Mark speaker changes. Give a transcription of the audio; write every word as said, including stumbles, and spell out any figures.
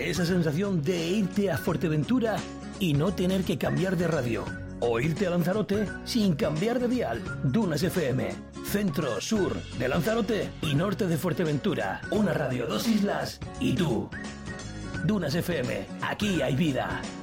Speaker 1: Esa sensación de irte a Fuerteventura y no tener que cambiar de radio. O irte a Lanzarote sin cambiar de dial. Dunas F M. Centro, sur de Lanzarote y norte de Fuerteventura. Una radio, dos islas y tú. Dunas F M. Aquí hay vida.